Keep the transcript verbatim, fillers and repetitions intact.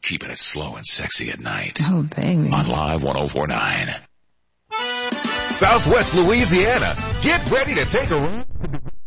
keeping it slow and sexy at night. Oh, baby. On Live one oh four point nine. Southwest Louisiana, get ready to take a ride.